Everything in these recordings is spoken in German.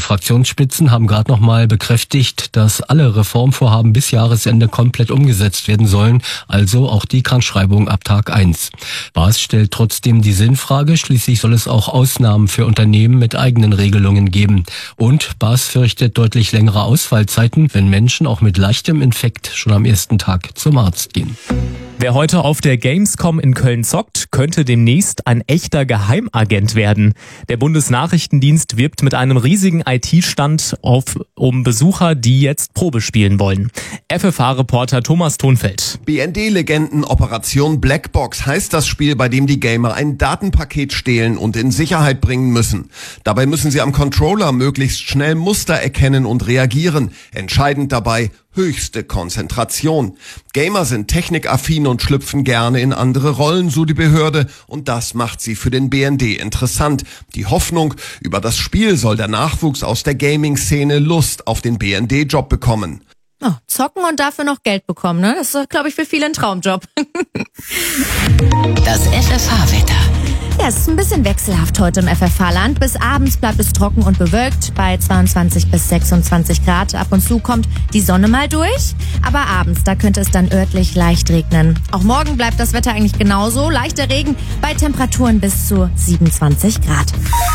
Fraktionsspitzen haben gerade nochmal bekräftigt, dass alle Reformvorhaben bis Jahresende komplett umgesetzt werden sollen, also auch die Krankschreibung ab Tag 1. Baas stellt trotzdem die Sinnfrage, schließlich soll es auch Ausnahmen für Unternehmen mit eigenen Regelungen geben. Und Baas fürchtet deutlich längere Ausfallzeiten, wenn Menschen auch mit leichtem Infekt schon am ersten Tag zum Arzt gehen. Wer heute auf der Gamescom in Köln zockt, könnte demnächst ein echter Geheimagent werden. Der Bundesnachrichtendienst wirbt mit einem riesigen IT-Stand um Besucher, die jetzt Probe spielen wollen. FFH-Reporter Thomas Thonfeld. BND-Legenden Operation Blackbox heißt das Spiel, bei dem die Gamer ein Datenpaket stehlen und in Sicherheit bringen müssen. Dabei müssen sie am Controller möglichst schnell Muster erkennen und reagieren. Entscheidend dabei: höchste Konzentration. Gamer sind technikaffin und schlüpfen gerne in andere Rollen, so die Behörde, und das macht sie für den BND interessant. Die Hoffnung, über das Spiel soll der Nachwuchs aus der Gaming-Szene Lust auf den BND-Job bekommen. Oh, zocken und dafür noch Geld bekommen, ne? Das ist, glaube ich, für viele ein Traumjob. Das FFH-Wetter. Ja, es ist ein bisschen wechselhaft heute im FFH-Land. Bis abends bleibt es trocken und bewölkt bei 22 bis 26 Grad. Ab und zu kommt die Sonne mal durch, aber abends, da könnte es dann örtlich leicht regnen. Auch morgen bleibt das Wetter eigentlich genauso. Leichter Regen bei Temperaturen bis zu 27 Grad.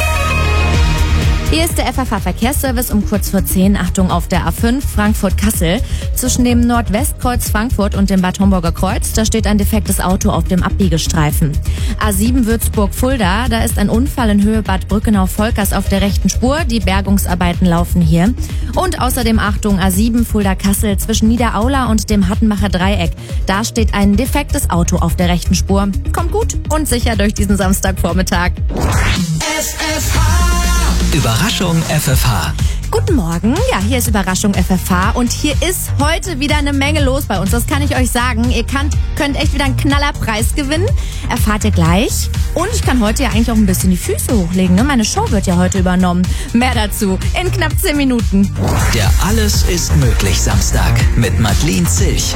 Hier ist der FFH-Verkehrsservice um kurz vor 10. Achtung auf der A5 Frankfurt-Kassel. Zwischen dem Nordwestkreuz Frankfurt und dem Bad Homburger Kreuz, da steht ein defektes Auto auf dem Abbiegestreifen. A7 Würzburg-Fulda, da ist ein Unfall in Höhe Bad Brückenau-Volkers auf der rechten Spur. Die Bergungsarbeiten laufen hier. Und außerdem Achtung A7 Fulda-Kassel zwischen Niederaula und dem Hattenbacher Dreieck. Da steht ein defektes Auto auf der rechten Spur. Kommt gut und sicher durch diesen Samstagvormittag. Überraschung FFH. Guten Morgen, ja, hier ist Überraschung FFH und hier ist heute wieder eine Menge los bei uns, das kann ich euch sagen. Ihr könnt echt wieder einen Knallerpreis gewinnen, erfahrt ihr gleich. Und ich kann heute ja eigentlich auch ein bisschen die Füße hochlegen, ne? Meine Show wird ja heute übernommen. Mehr dazu in knapp 10 Minuten. Der Alles ist möglich Samstag mit Madeleine Zilch.